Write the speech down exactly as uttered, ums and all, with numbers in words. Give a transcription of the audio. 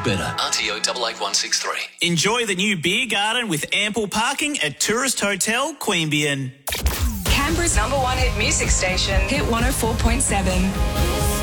better. R T O eight eight one six three. Enjoy the new beer garden with ample parking at Tourist Hotel Queanbeyan. Canberra's number one hit music station, Hit one oh four point seven.